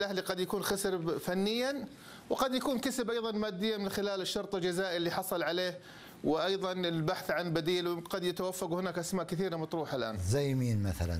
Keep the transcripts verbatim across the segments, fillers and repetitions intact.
الاهلي قد يكون خسر فنيا وقد يكون كسب ايضا ماديا من خلال الشرط الجزائي اللي حصل عليه، وايضا البحث عن بديل، وقد يتوفق. هناك اسماء كثيره مطروحه الان. زي مين مثلا؟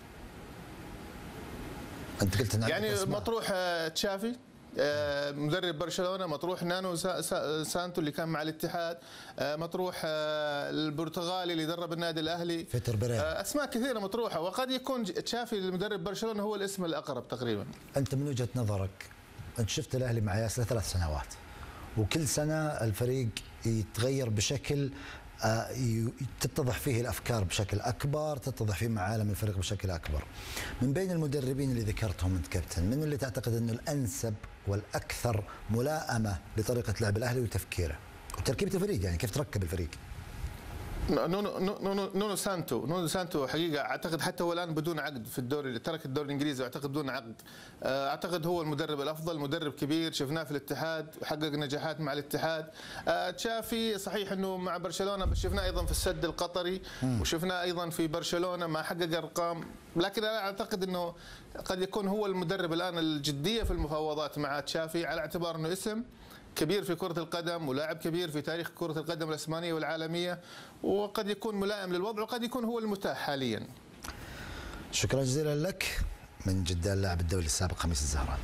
انت قلت يعني مطروح تشافي مدرب برشلونه، مطروح نانو سانتو اللي كان مع الاتحاد، مطروح البرتغالي اللي درب النادي الاهلي فيتر بيريرا. اسماء كثيره مطروحه، وقد يكون تشافي المدرب برشلونه هو الاسم الاقرب تقريبا. انت من وجهه نظرك، انت شفت الاهلي مع ياسر ثلاث سنوات، وكل سنه الفريق يتغير بشكل تتضح فيه الافكار بشكل اكبر، تتضح فيه معالم الفريق بشكل اكبر. من بين المدربين اللي ذكرتهم انت كابتن، من اللي تعتقد انه الانسب والاكثر ملائمه لطريقه لعب الاهلي وتفكيره وتركيبه الفريق، يعني كيف تركب الفريق؟ نونو نونو نونو سانتو نونو سانتو حقيقه اعتقد حتى هو الان بدون عقد في الدوري، ترك الدوري الانجليزي واعتقد بدون عقد. اعتقد هو المدرب الافضل، مدرب كبير شفناه في الاتحاد وحقق نجاحات مع الاتحاد. تشافي صحيح انه مع برشلونه، بس شفناه ايضا في السد القطري وشفناه ايضا في برشلونه ما حقق ارقام، لكن انا اعتقد انه قد يكون هو المدرب الان الجديه في المفاوضات مع تشافي، على اعتبار انه اسم كبير في كرة القدم ولاعب كبير في تاريخ كرة القدم العثمانية والعالمية، وقد يكون ملائم للوضع وقد يكون هو المتاح حاليا. شكرا جزيلا لك من جدة اللاعب الدولي السابق خميس الزهران.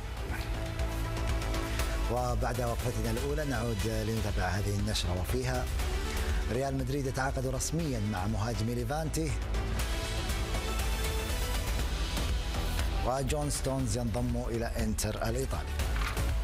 وبعد وقفتنا الأولى نعود لنتابع هذه النشرة، وفيها ريال مدريد يتعاقد رسميا مع مهاجمي ليفانتي، وجون ستونز ينضم إلى إنتر الإيطالي.